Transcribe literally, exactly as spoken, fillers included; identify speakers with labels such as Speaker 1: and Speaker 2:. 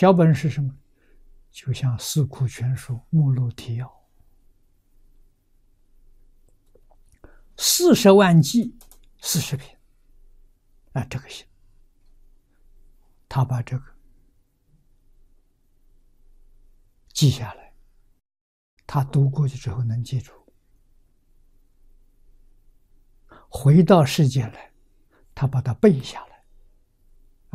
Speaker 1: 小本是什么？就像四库全书目录提要，四十万计，四十篇，啊，这个行。他把这个记下来，他读过去之后能记住，回到世间来，他把它背下来。